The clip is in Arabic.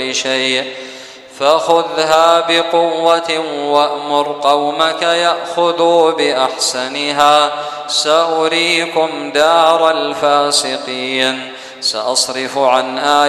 كل شيء فخذها بقوة وأمر قومك يأخذوا بأحسنها سأريكم دار الفاسقين. سأصرف عن